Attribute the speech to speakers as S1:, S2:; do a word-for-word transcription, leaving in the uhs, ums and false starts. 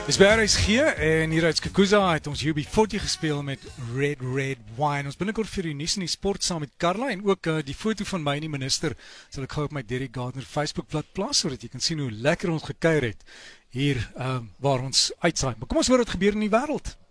S1: Dis by R S G en hier uit Skukuza het ons U B forty gespeel met Red Red Wine. Ons binnekort vir die nuus en die sport saam met Carla en ook uh, die foto van my en die minister sal ek gou op my Derek Gardner Facebookblad plaas sodat jy kan sien hoe lekker ons gekuier het hier uh, waar ons uitsaai. Maar kom ons hoor wat gebeur in die wêreld.